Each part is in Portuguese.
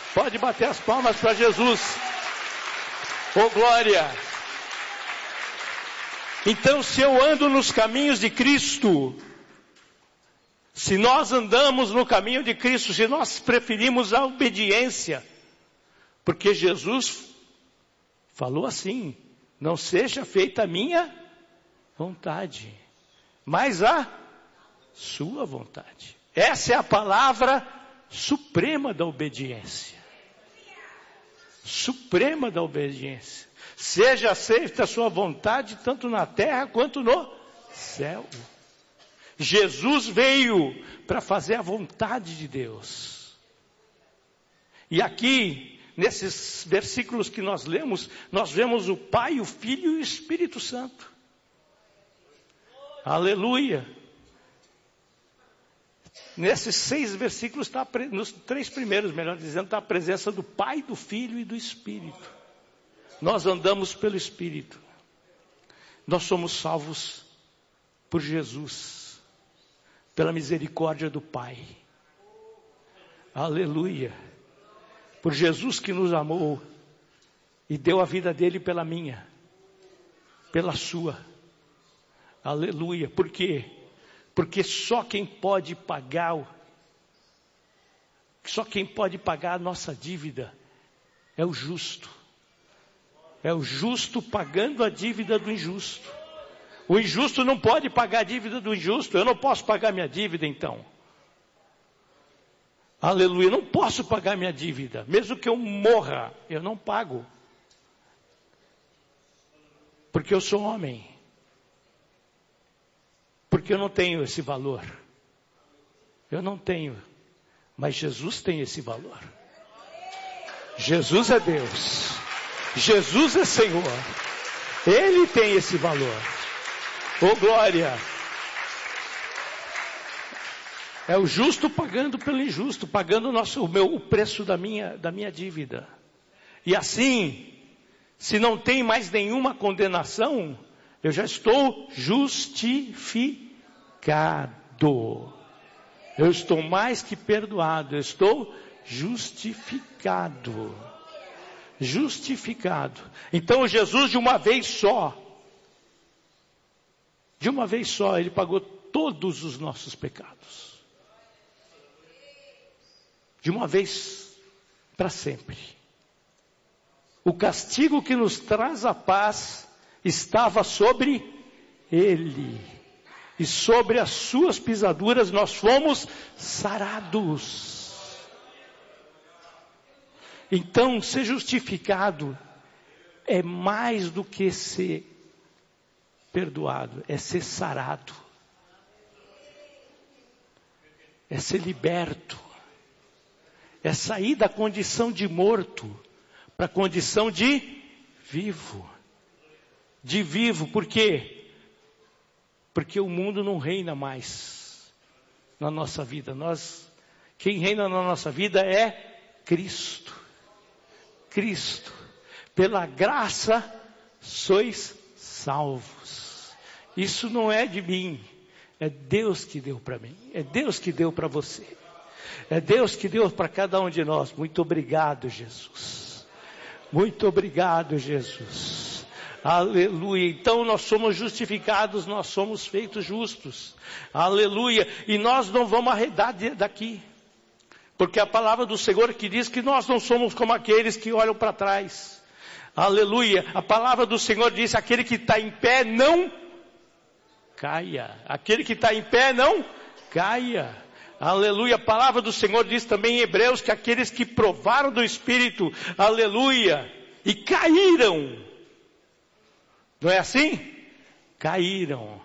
Pode bater as palmas para Jesus. Oh, glória! Então, se eu ando nos caminhos de Cristo, se nós andamos no caminho de Cristo, se nós preferimos a obediência, porque Jesus falou assim: não seja feita a minha vontade, mas a sua vontade. Essa é a palavra suprema da obediência. Suprema da obediência. Seja feita a sua vontade, tanto na terra quanto no céu. Jesus veio para fazer a vontade de Deus. E aqui, nesses versículos que nós lemos, nós vemos o Pai, o Filho e o Espírito Santo. Aleluia! Nesses 6 versículos, nos 3 primeiros, melhor dizendo, está a presença do Pai, do Filho e do Espírito. Nós andamos pelo Espírito. Nós somos salvos por Jesus, pela misericórdia do Pai. Aleluia! Por Jesus que nos amou e deu a vida dele pela minha, pela sua. Aleluia! Por quê? Porque só quem pode pagar a nossa dívida é o justo. É o justo pagando a dívida do injusto. O injusto não pode pagar a dívida do injusto. Eu não posso pagar minha dívida então. Aleluia, não posso pagar minha dívida. Mesmo que eu morra, eu não pago. Porque eu sou homem. Porque eu não tenho esse valor. Eu não tenho. Mas Jesus tem esse valor. Jesus é Deus. Jesus é Senhor. Ele tem esse valor. Oh, glória! É o justo pagando pelo injusto, pagando o preço da minha dívida. E assim, se não tem mais nenhuma condenação, eu já estou justificado. Eu estou mais que perdoado, eu estou justificado. Justificado. Então Jesus de uma vez só, Ele pagou todos os nossos pecados. De uma vez para sempre. O castigo que nos traz a paz estava sobre Ele. E sobre as suas pisaduras nós fomos sarados. Então, ser justificado é mais do que ser perdoado, é ser sarado. É ser liberto. É sair da condição de morto para a condição de vivo. De vivo, por quê? Porque o mundo não reina mais na nossa vida. Quem reina na nossa vida é Cristo. Cristo. Pela graça sois salvos. Isso não é de mim. É Deus que deu para mim. É Deus que deu para você. É Deus que deu para cada um de nós. Muito obrigado, Jesus. Muito obrigado, Jesus. Aleluia. Então nós somos justificados, nós somos feitos justos. Aleluia. E nós não vamos arredar daqui. Porque a palavra do Senhor que diz que nós não somos como aqueles que olham para trás. Aleluia. A palavra do Senhor diz: aquele que está em pé não caia. Aquele que está em pé não caia. Aleluia. A palavra do Senhor diz também em Hebreus que aqueles que provaram do Espírito, aleluia, e caíram. Não é assim? Caíram.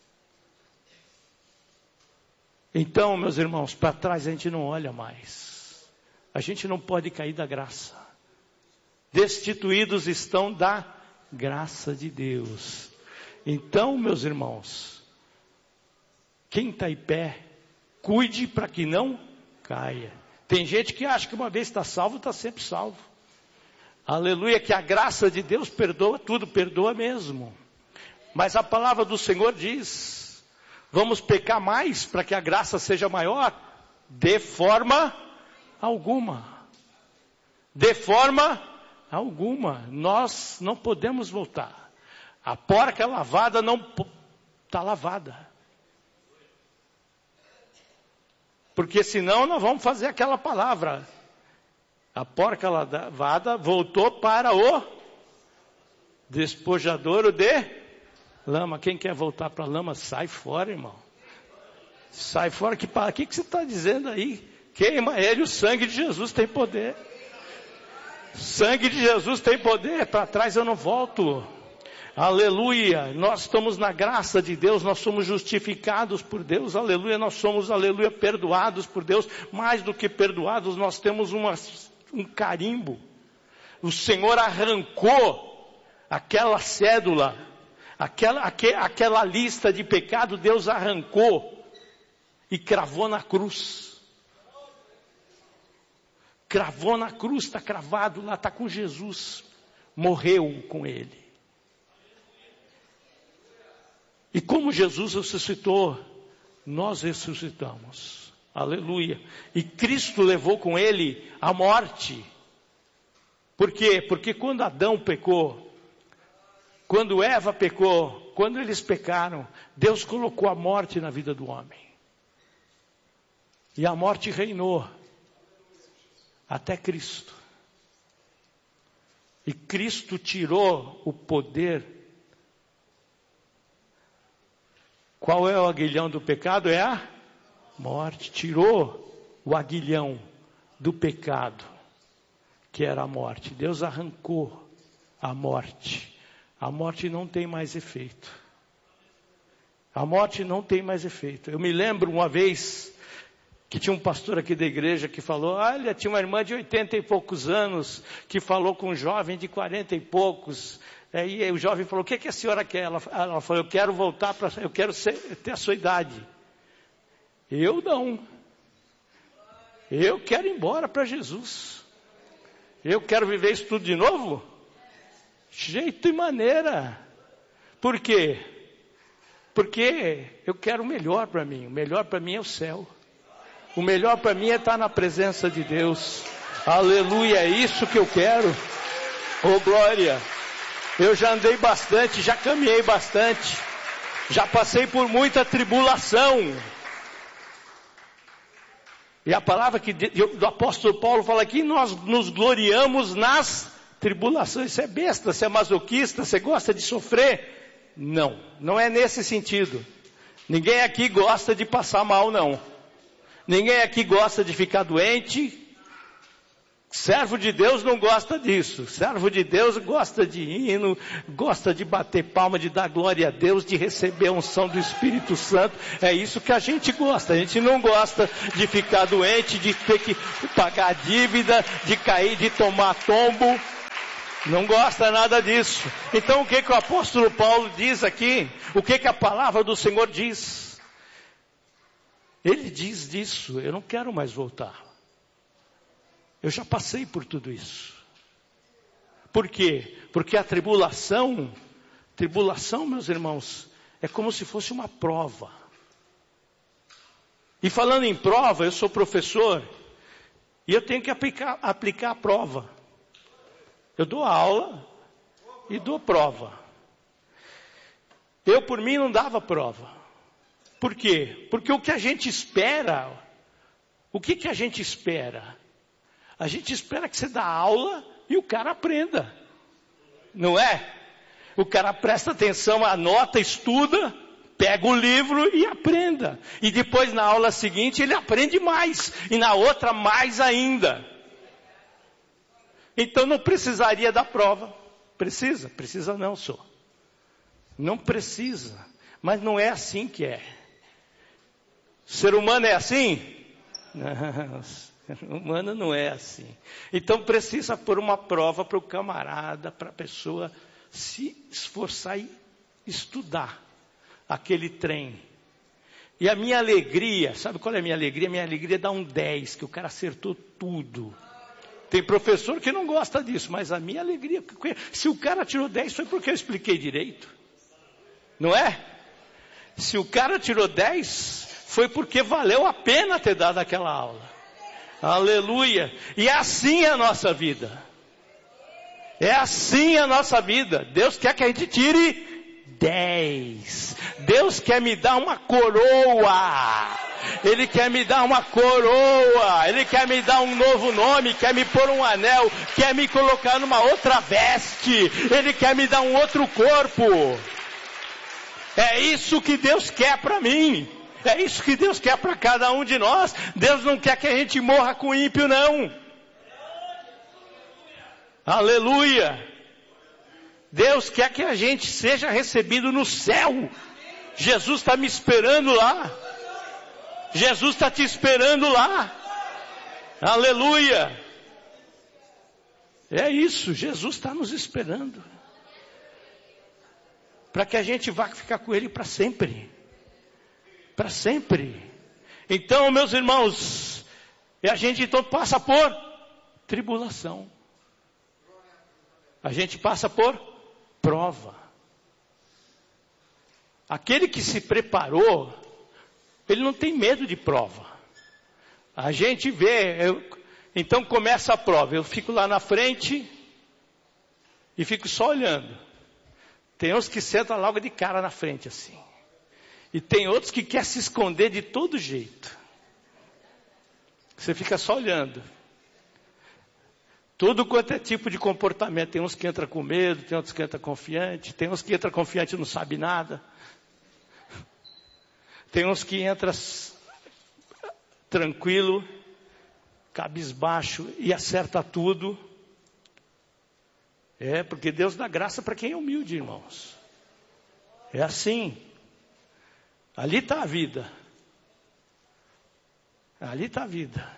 Então, meus irmãos, para trás a gente não olha mais. A gente não pode cair da graça. Destituídos estão da graça de Deus. Então, meus irmãos, quem está em pé, cuide para que não caia. Tem gente que acha que uma vez está salvo, está sempre salvo. Aleluia, que a graça de Deus perdoa tudo, perdoa mesmo. Mas a palavra do Senhor diz: vamos pecar mais para que a graça seja maior? De forma alguma. De forma alguma, nós não podemos voltar. A porca lavada não está lavada. Porque senão nós vamos fazer aquela palavra. A porca lavada voltou para o despojadouro de lama. Quem quer voltar para a lama, sai fora, irmão. Sai fora. Que você está dizendo aí? Queima ele, o sangue de Jesus tem poder. Sangue de Jesus tem poder. Para trás eu não volto. Aleluia. Nós estamos na graça de Deus. Nós somos justificados por Deus. Aleluia. Nós somos, aleluia, perdoados por Deus. Mais do que perdoados, nós temos um carimbo. O Senhor arrancou aquela cédula, aquela lista de pecado, Deus arrancou e cravou na cruz. Cravou na cruz, está cravado lá, está com Jesus. Morreu com Ele. E como Jesus ressuscitou, nós ressuscitamos. Aleluia. E Cristo levou com Ele a morte. Por quê? Porque quando Adão pecou, quando Eva pecou, quando eles pecaram, Deus colocou a morte na vida do homem. E a morte reinou até Cristo. E Cristo tirou o poder. Qual é o aguilhão do pecado? É a morte. Tirou o aguilhão do pecado, que era a morte. Deus arrancou a morte. A morte não tem mais efeito. A morte não tem mais efeito. Eu me lembro uma vez que tinha um pastor aqui da igreja que falou, olha, tinha uma irmã de 80 e poucos anos que falou com um jovem de 40 e poucos. Aí o jovem falou, o que a senhora quer? Ela falou, eu quero voltar eu quero ter a sua idade. Eu não. Eu quero ir embora para Jesus. Eu quero viver isso tudo de novo? Jeito e maneira. Por quê? Porque eu quero o melhor para mim. O melhor para mim é o céu. O melhor para mim é estar na presença de Deus. Aleluia, é isso que eu quero. Oh glória. Eu já andei bastante, já caminhei bastante. Já passei por muita tribulação. E a palavra do apóstolo Paulo fala aqui, nós nos gloriamos nas tribulações. Você é besta, você é masoquista, você gosta de sofrer? Não, não é nesse sentido. Ninguém aqui gosta de passar mal, não. Ninguém aqui gosta de ficar doente. Servo de Deus não gosta disso. Servo de Deus gosta de hino, gosta de bater palma, de dar glória a Deus, de receber a unção do Espírito Santo. É isso que a gente gosta. A gente não gosta de ficar doente, de ter que pagar dívida, de cair, de tomar tombo. Não gosta nada disso. Então o que o apóstolo Paulo diz aqui? O que a palavra do Senhor diz? Ele diz disso, eu não quero mais voltar. Eu já passei por tudo isso. Por quê? Porque a tribulação, meus irmãos, é como se fosse uma prova. E falando em prova, eu sou professor, e eu tenho que aplicar a prova. Eu dou aula e dou prova. Eu, por mim, não dava prova. Por quê? Porque o que a gente espera, o que a gente espera? A gente espera que você dá aula e o cara aprenda. Não é? O cara presta atenção, anota, estuda, pega o livro e aprenda. E depois na aula seguinte ele aprende mais. E na outra mais ainda. Então não precisaria da prova. Precisa? Precisa não, só. Não precisa. Mas não é assim que é. Ser humano é assim? Não, ser humano não é assim. Então precisa pôr uma prova para o camarada, para a pessoa se esforçar e estudar aquele trem. E a minha alegria, sabe qual é a minha alegria? Minha alegria é dar um 10, que o cara acertou tudo. Tem professor que não gosta disso, mas a minha alegria, se o cara tirou 10 foi porque eu expliquei direito. Não é? Se o cara tirou 10, foi porque valeu a pena ter dado aquela aula. Aleluia. E assim é a nossa vida. É assim a nossa vida. Deus quer que a gente tire 10. Deus quer me dar uma coroa. Ele quer me dar uma coroa. Ele quer me dar um novo nome. Quer me pôr um anel. Quer me colocar numa outra veste. Ele quer me dar um outro corpo. É isso que Deus quer para mim. É isso que Deus quer para cada um de nós. Deus não quer que a gente morra com ímpio, não. Aleluia. Deus quer que a gente seja recebido no céu. Jesus está me esperando lá. Jesus está te esperando lá. Aleluia. É isso, Jesus está nos esperando. Para que a gente vá ficar com Ele para sempre. Para sempre. Então, meus irmãos, a gente então passa por tribulação. A gente passa por prova. Aquele que se preparou, ele não tem medo de prova. A gente vê, então começa a prova. Eu fico lá na frente e fico só olhando. Tem uns que sentam logo de cara na frente assim. E tem outros que querem se esconder de todo jeito. Você fica só olhando. Tudo quanto é tipo de comportamento. Tem uns que entram com medo, tem outros que entram confiante. Tem uns que entram confiante e não sabe nada. Tem uns que entram tranquilo, cabisbaixo e acerta tudo. Porque Deus dá graça para quem é humilde, irmãos. É assim. Ali está a vida. Ali está a vida.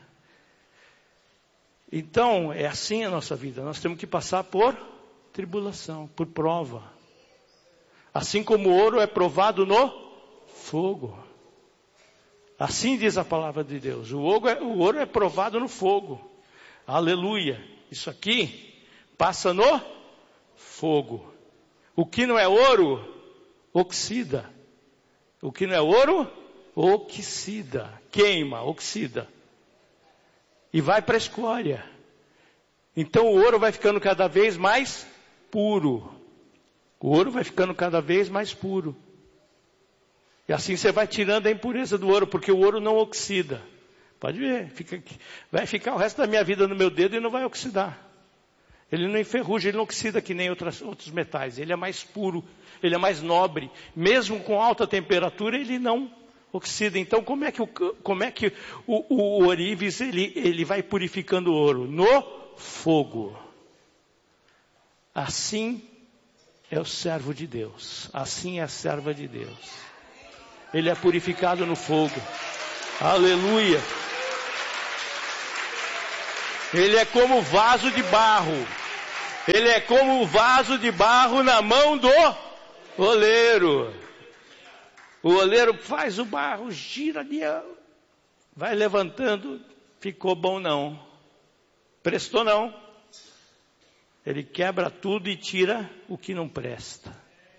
Então, é assim a nossa vida. Nós temos que passar por tribulação, por prova. Assim como o ouro é provado no fogo. Assim diz a palavra de Deus. O ouro é provado no fogo. Aleluia. Isso aqui passa no fogo. O que não é ouro, oxida. O que não é ouro, oxida. Queima, oxida. E vai para a escória. Então o ouro vai ficando cada vez mais puro. O ouro vai ficando cada vez mais puro. E assim você vai tirando a impureza do ouro, porque o ouro não oxida. Pode ver, vai ficar o resto da minha vida no meu dedo e não vai oxidar. Ele não enferruja, ele não oxida que nem outros metais. Ele é mais puro, ele é mais nobre. Mesmo com alta temperatura, ele não oxida. Então, como é que o ourives ele vai purificando o ouro? No fogo. Assim é o servo de Deus. Assim é a serva de Deus. Ele é purificado no fogo. Aleluia. Ele é como vaso de barro. Ele é como o vaso de barro na mão do oleiro. O oleiro faz o barro, gira ali, vai levantando, ficou bom não. Prestou não. Ele quebra tudo e tira o que não presta.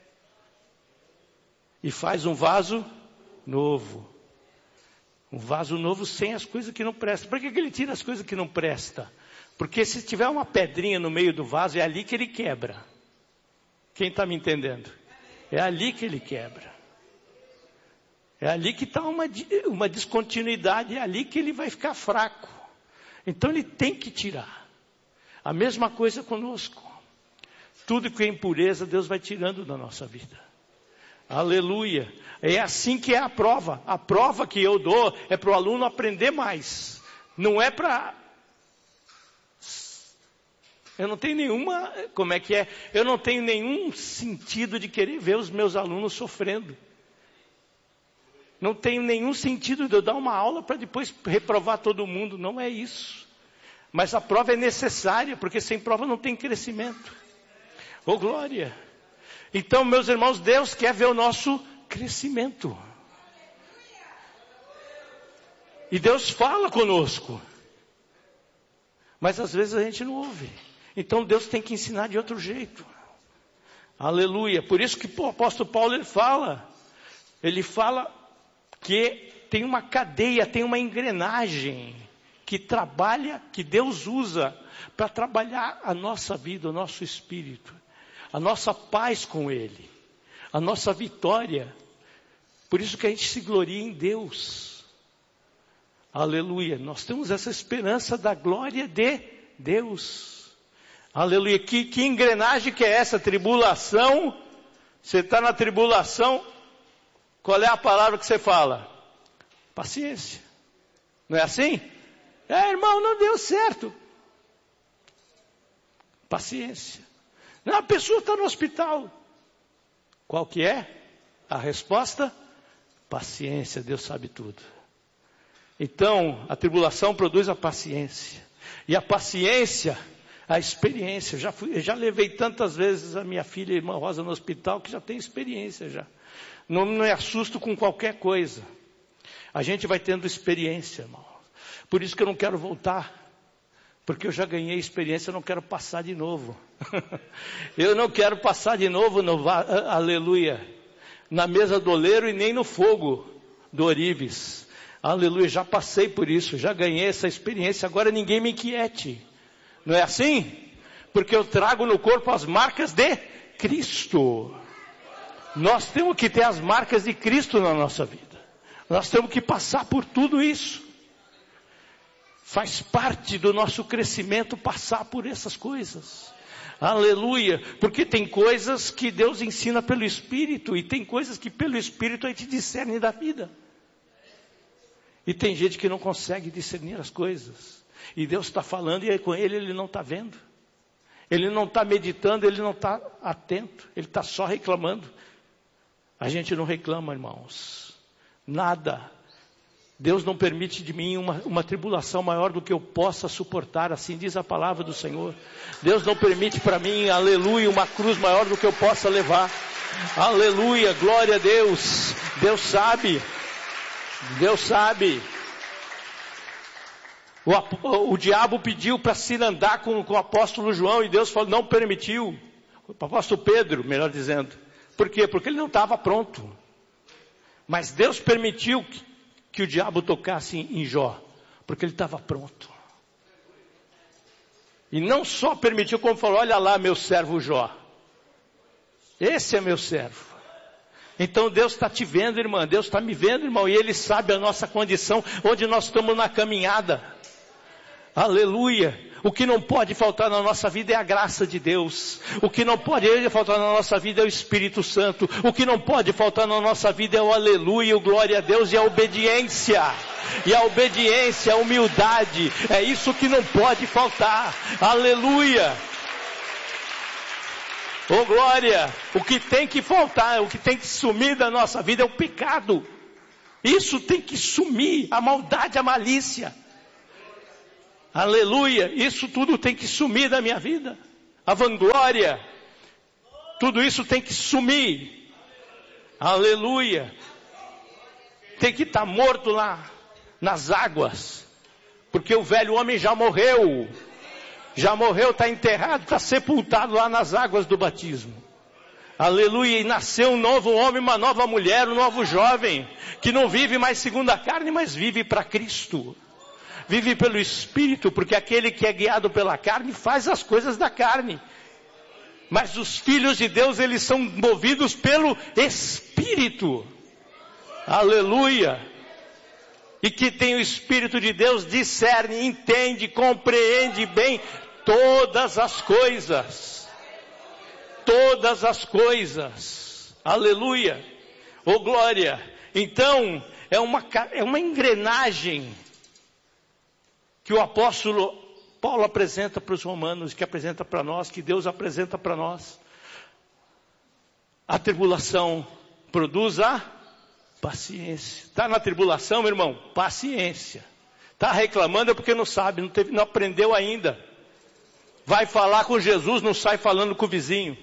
E faz um vaso novo. Um vaso novo sem as coisas que não prestam. Por que ele tira as coisas que não prestam? Porque se tiver uma pedrinha no meio do vaso, é ali que ele quebra. Quem está me entendendo? É ali que ele quebra. É ali que está uma descontinuidade, é ali que ele vai ficar fraco. Então ele tem que tirar. A mesma coisa conosco. Tudo que é impureza, Deus vai tirando da nossa vida. Aleluia. É assim que é a prova. A prova que eu dou é para o aluno aprender mais. Não é para... Eu não tenho nenhuma... Como é que é? Eu não tenho nenhum sentido de querer ver os meus alunos sofrendo. Não tenho nenhum sentido de eu dar uma aula para depois reprovar todo mundo. Não é isso. Mas a prova é necessária, porque sem prova não tem crescimento. Oh, glória! Então, meus irmãos, Deus quer ver o nosso crescimento. E Deus fala conosco. Mas às vezes a gente não ouve. Então Deus tem que ensinar de outro jeito. Aleluia. Por isso que o apóstolo Paulo ele fala que tem uma cadeia, tem uma engrenagem que trabalha, que Deus usa para trabalhar a nossa vida, o nosso espírito, a nossa paz com Ele, a nossa vitória. Por isso que a gente se gloria em Deus. Aleluia. Nós temos essa esperança da glória de Deus. Aleluia. Que engrenagem que é essa? Tribulação. Você está na tribulação. Qual é a palavra que você fala? Paciência. Não é assim? Irmão, não deu certo. Paciência. Não, a pessoa está no hospital. Qual que é a resposta? Paciência, Deus sabe tudo. Então, a tribulação produz a paciência. E a paciência, a experiência. Eu já levei tantas vezes a minha filha, a irmã Rosa, no hospital, que já tem experiência já. Não me assusto com qualquer coisa. A gente vai tendo experiência, irmão. Por isso que eu não quero voltar. Porque eu já ganhei experiência, eu não quero passar de novo. Eu não quero passar de novo, aleluia, na mesa do oleiro e nem no fogo do Orives. Aleluia, já passei por isso, já ganhei essa experiência, agora ninguém me inquiete. Não é assim? Porque eu trago no corpo as marcas de Cristo. Nós temos que ter as marcas de Cristo na nossa vida. Nós temos que passar por tudo isso. Faz parte do nosso crescimento passar por essas coisas. Aleluia. Porque tem coisas que Deus ensina pelo Espírito. E tem coisas que pelo Espírito a gente discerne da vida. E tem gente que não consegue discernir as coisas. E Deus está falando e com ele não está vendo. Ele não está meditando, ele não está atento. Ele está só reclamando. A gente não reclama, irmãos. Nada. Deus não permite de mim uma tribulação maior do que eu possa suportar, assim diz a palavra do Senhor. Deus não permite para mim, aleluia, uma cruz maior do que eu possa levar. Aleluia, glória a Deus. Deus sabe. Deus sabe. O diabo pediu para se andar com o apóstolo João e Deus falou, não permitiu. O apóstolo Pedro, melhor dizendo. Por quê? Porque ele não estava pronto. Mas Deus permitiu que o diabo tocasse em Jó, porque ele estava pronto. E não só permitiu, como falou, olha lá meu servo Jó. Esse é meu servo. Então Deus está te vendo, irmã, Deus está me vendo, irmão, e Ele sabe a nossa condição, onde nós estamos na caminhada. Aleluia. O que não pode faltar na nossa vida é a graça de Deus. O que não pode faltar na nossa vida é o Espírito Santo. O que não pode faltar na nossa vida é o aleluia, o glória a Deus e a obediência. E a obediência, a humildade, é isso que não pode faltar. Aleluia. Oh glória, o que tem que faltar, o que tem que sumir da nossa vida é o pecado. Isso tem que sumir, a maldade, a malícia. Aleluia, isso tudo tem que sumir da minha vida. A vanglória, tudo isso tem que sumir. Aleluia. Tem que estar morto lá, nas águas. Porque o velho homem já morreu. Já morreu, está enterrado, está sepultado lá nas águas do batismo. Aleluia, e nasceu um novo homem, uma nova mulher, um novo jovem. Que não vive mais segundo a carne, mas vive para Cristo. Vive pelo Espírito, porque aquele que é guiado pela carne faz as coisas da carne. Mas os filhos de Deus, eles são movidos pelo Espírito. Aleluia. E que tem o Espírito de Deus, discerne, entende, compreende bem todas as coisas. Todas as coisas. Aleluia. Oh glória. Então, é uma engrenagem que o apóstolo Paulo apresenta para os romanos, que apresenta para nós, que Deus apresenta para nós. A tribulação produz a paciência. Está na tribulação, meu irmão? Paciência. Está reclamando é porque não sabe, não aprendeu ainda. Vai falar com Jesus, não sai falando com o vizinho.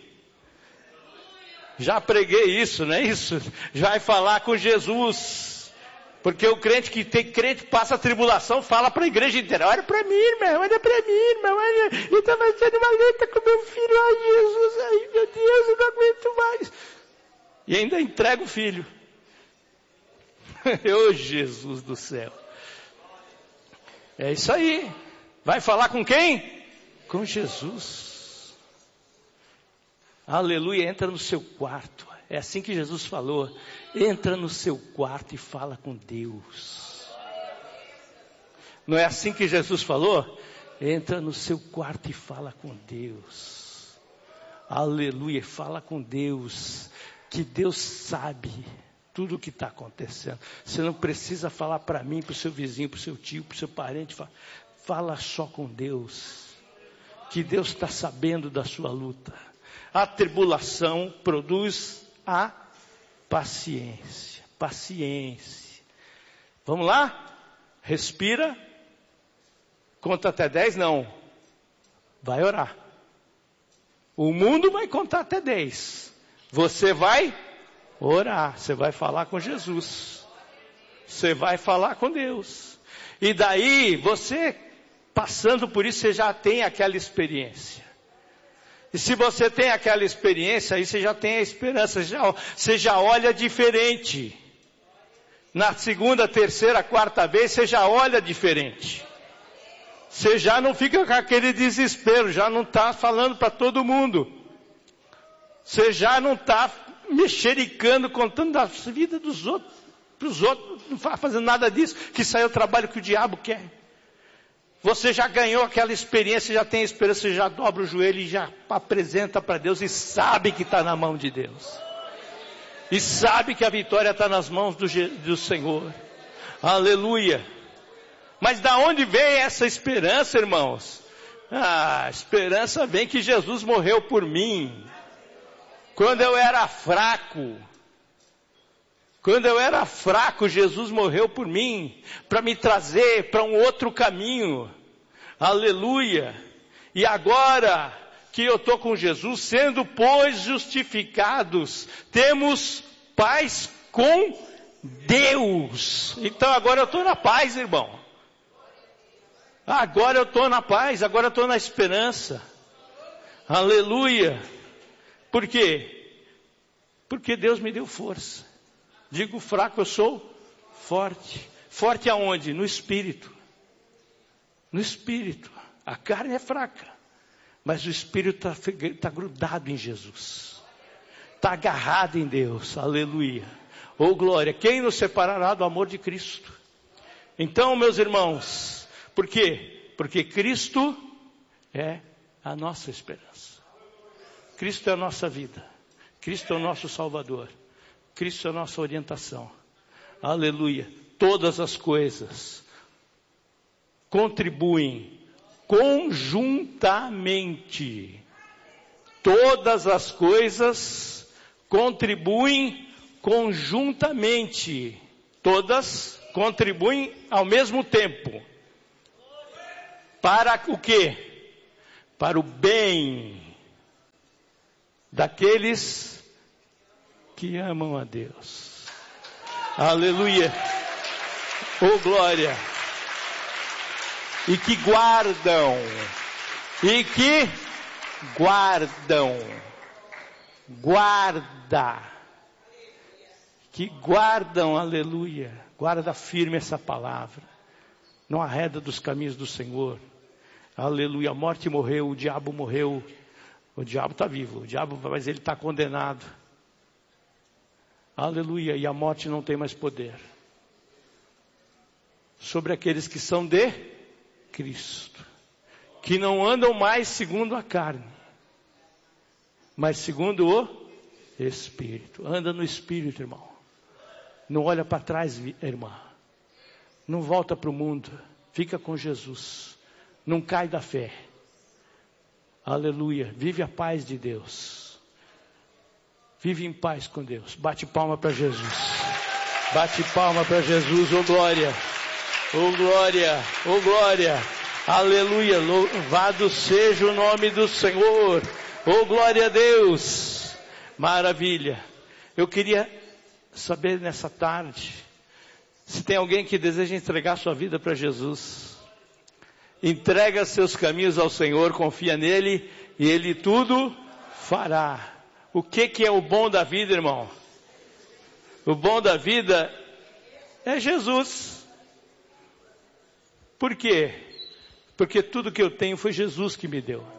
Já preguei isso, não é isso? Já vai falar com Jesus. Porque o crente passa a tribulação, fala para a igreja inteira, olha para mim, irmão, olha para mim, irmão, olha, eu estou fazendo uma luta com meu filho, ai Jesus, ai meu Deus, eu não aguento mais. E ainda entrega o filho. Oh Jesus do céu. É isso aí. Vai falar com quem? Com Jesus. Aleluia, entra no seu quarto. É assim que Jesus falou. Entra no seu quarto e fala com Deus. Não é assim que Jesus falou? Entra no seu quarto e fala com Deus. Aleluia, fala com Deus. Que Deus sabe tudo o que está acontecendo. Você não precisa falar para mim, para o seu vizinho, para o seu tio, para o seu parente. Fala só com Deus. Que Deus está sabendo da sua luta. A tribulação produz a paciência. Paciência. Vamos lá? Respira. Conta até 10, não. Vai orar. O mundo vai contar até 10. Você vai orar. Você vai falar com Jesus. Você vai falar com Deus. E daí, você passando por isso, você já tem aquela experiência. E se você tem aquela experiência, aí você já tem a esperança. Você já olha diferente. Na segunda, terceira, quarta vez, você já olha diferente. Você já não fica com aquele desespero, já não está falando para todo mundo. Você já não está mexericando, contando da vida dos outros, para os outros, não está fazendo nada disso, que isso aí é o trabalho que o diabo quer. Você já ganhou aquela experiência, já tem a esperança, você já dobra o joelho e já apresenta para Deus e sabe que está na mão de Deus. E sabe que a vitória está nas mãos do Senhor. Aleluia. Mas da onde vem essa esperança, irmãos? A esperança vem que Jesus morreu por mim. Quando eu era fraco. Quando eu era fraco, Jesus morreu por mim. Para me trazer para um outro caminho. Aleluia. E agora que eu estou com Jesus, sendo pois justificados, temos paz com Deus. Então agora eu estou na paz, irmão. Agora eu estou na paz, agora eu estou na esperança. Aleluia. Por quê? Porque Deus me deu força. Digo fraco, eu sou forte. Forte aonde? No Espírito. No Espírito. A carne é fraca. Mas o Espírito está grudado em Jesus. Está agarrado em Deus. Aleluia. Oh glória. Quem nos separará do amor de Cristo? Então, meus irmãos... Por quê? Porque Cristo é a nossa esperança. Cristo é a nossa vida. Cristo é o nosso Salvador. Cristo é a nossa orientação. Aleluia. Todas as coisas contribuem conjuntamente. Todas as coisas contribuem conjuntamente. Todas contribuem ao mesmo tempo. Para o quê? Para o bem daqueles que amam a Deus. Aleluia. Oh glória. E que guardam. Guarda. Que guardam, aleluia. Guarda firme essa palavra. Não arreda dos caminhos do Senhor. Aleluia, a morte morreu, o diabo morreu. O diabo está vivo, mas ele está condenado. Aleluia, e a morte não tem mais poder. Sobre aqueles que são de Cristo. Que não andam mais segundo a carne. Mas segundo o Espírito. Anda no Espírito, irmão. Não olha para trás, irmã. Não volta para o mundo. Fica com Jesus. Não cai da fé. Aleluia. Vive a paz de Deus. Vive em paz com Deus. Bate palma para Jesus. Bate palma para Jesus. Oh glória. Oh glória. Oh glória. Aleluia. Louvado seja o nome do Senhor. Oh glória a Deus. Maravilha. Eu queria saber nessa tarde, se tem alguém que deseja entregar sua vida para Jesus. Entrega seus caminhos ao Senhor, confia nele e Ele tudo fará. O que é o bom da vida, irmão? O bom da vida é Jesus. Por quê? Porque tudo que eu tenho foi Jesus que me deu.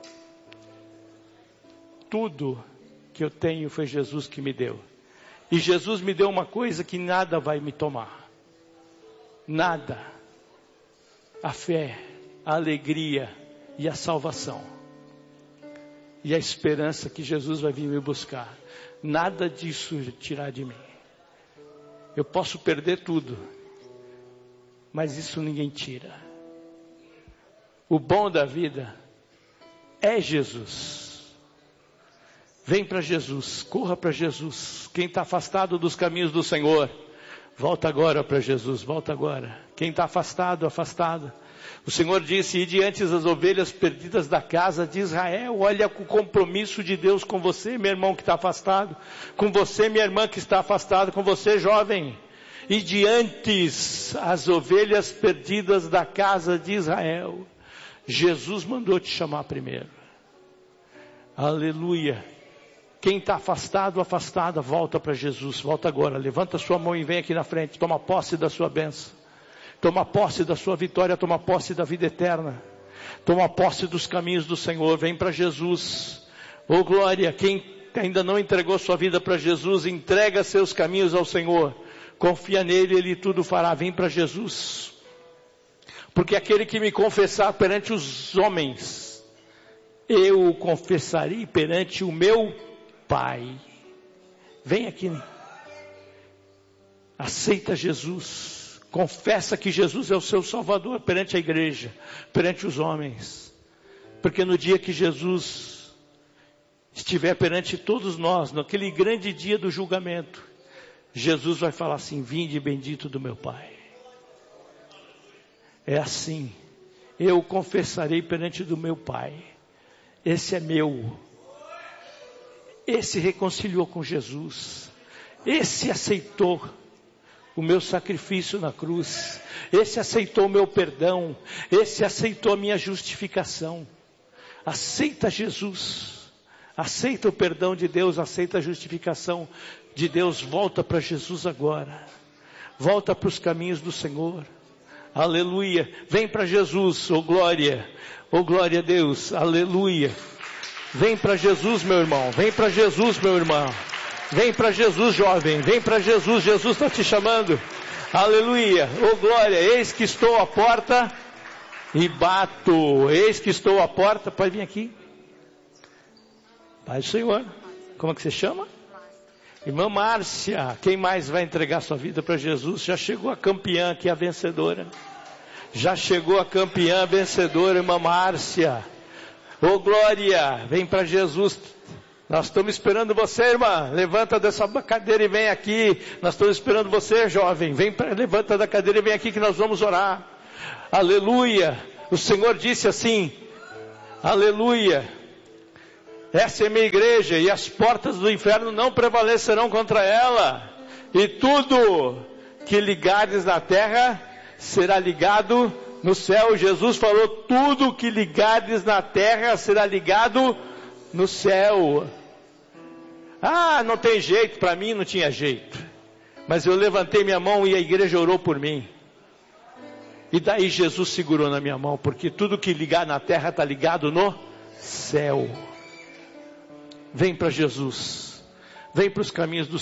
Tudo que eu tenho foi Jesus que me deu. E Jesus me deu uma coisa que nada vai me tomar. Nada. A fé, a alegria e a salvação. E a esperança que Jesus vai vir me buscar. Nada disso tirar de mim. Eu posso perder tudo, mas isso ninguém tira. O bom da vida é Jesus. Vem para Jesus, corra para Jesus. Quem está afastado dos caminhos do Senhor, volta agora para Jesus, volta agora. Quem está afastado, o Senhor disse: e diante das ovelhas perdidas da casa de Israel. Olha o compromisso de Deus com você, meu irmão que está afastado, com você, minha irmã que está afastada, com você, jovem. E diante as ovelhas perdidas da casa de Israel, Jesus mandou te chamar primeiro. Aleluia. Quem está afastado, afastada, volta para Jesus, volta agora, levanta sua mão e vem aqui na frente, toma posse da sua bênção. Toma posse da sua vitória, toma posse da vida eterna. Toma posse dos caminhos do Senhor, vem para Jesus. Oh glória, quem ainda não entregou sua vida para Jesus, entrega seus caminhos ao Senhor. Confia nele, ele tudo fará, vem para Jesus. Porque aquele que me confessar perante os homens, eu o confessarei perante o meu Pai. Vem aqui. Aceita Jesus. Confessa que Jesus é o seu Salvador perante a igreja, perante os homens. Porque no dia que Jesus estiver perante todos nós, naquele grande dia do julgamento, Jesus vai falar assim: vinde bendito do meu Pai. É assim. Eu confessarei perante do meu Pai. Esse é meu. Esse reconciliou com Jesus. Esse aceitou o meu sacrifício na cruz. Esse aceitou o meu perdão. Esse aceitou a minha justificação. Aceita Jesus. Aceita o perdão de Deus. Aceita a justificação de Deus. Volta para Jesus agora. Volta para os caminhos do Senhor. Aleluia. Vem para Jesus. Oh glória. Oh glória a Deus. Aleluia. Vem para Jesus, meu irmão. Vem para Jesus, meu irmão. Vem para Jesus, jovem, vem para Jesus, Jesus está te chamando. Aleluia, oh glória, eis que estou à porta e bato. Eis que estou à porta, pode vir aqui. Pai do Senhor, como é que você chama? Irmã Márcia, quem mais vai entregar sua vida para Jesus? Já chegou a campeã aqui, a vencedora. Já chegou a campeã, a vencedora, irmã Márcia. Oh glória, vem para Jesus. Nós estamos esperando você, irmã. Levanta dessa cadeira e vem aqui. Nós estamos esperando você, jovem. Levanta da cadeira e vem aqui que nós vamos orar. Aleluia. O Senhor disse assim: aleluia. Essa é minha igreja e as portas do inferno não prevalecerão contra ela. E tudo que ligares na terra será ligado no céu. Jesus falou: tudo que ligares na terra será ligado no céu. Ah, não tem jeito, para mim não tinha jeito. Mas eu levantei minha mão e a igreja orou por mim. E daí Jesus segurou na minha mão, porque tudo que ligar na terra está ligado no céu. Vem para Jesus. Vem para os caminhos do